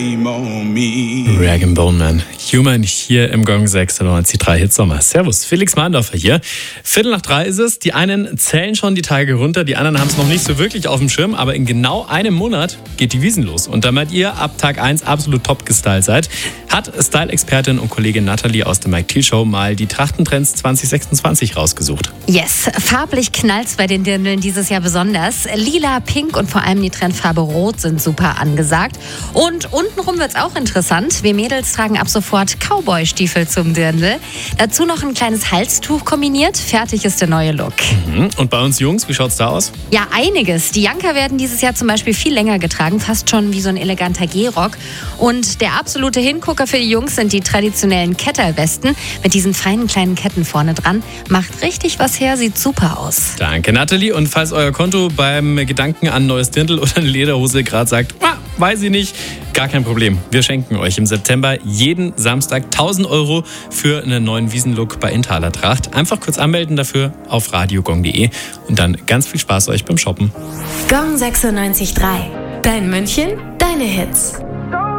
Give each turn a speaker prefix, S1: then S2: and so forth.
S1: Rag & Bone Man, Human hier im Gong 96.3 Hit Sommer. Servus, Felix Mahndorfer hier. 2:45 ist es. Die einen zählen schon die Tage runter, die anderen haben es noch nicht so wirklich auf dem Schirm. Aber in genau einem Monat geht die Wiesn los. Und damit ihr ab Tag 1 absolut top gestylt seid, hat Style-Expertin und Kollegin Nathalie aus der Mike Thiel Show mal die Trachtentrends 2026 rausgesucht.
S2: Yes, farblich knallt's bei den Dirndln dieses Jahr besonders. Lila, Pink und vor allem die Trendfarbe Rot sind super angesagt. Und untenrum wird's auch interessant. Wir Mädels tragen ab sofort Cowboy-Stiefel zum Dirndl. Dazu noch ein kleines Halstuch kombiniert. Fertig ist der neue Look.
S1: Und bei uns Jungs, wie schaut's da aus?
S2: Ja, einiges. Die Janker werden dieses Jahr zum Beispiel viel länger getragen, fast schon wie so ein eleganter Gehrock. Und der absolute Hingucker für die Jungs sind die traditionellen Ketterwesten mit diesen feinen kleinen Ketten vorne dran. Macht richtig was her, sieht super aus.
S1: Danke, Nathalie. Und falls euer Konto beim Gedanken an neues Dirndl oder eine Lederhose gerade sagt, weiß ich nicht, gar kein Problem. Wir schenken euch im September jeden Samstag 1.000 € für einen neuen Wiesenlook bei Inthaler Tracht. Einfach kurz anmelden dafür auf radiogong.de und dann ganz viel Spaß euch beim Shoppen.
S3: Gong 96.3. Dein München, deine Hits.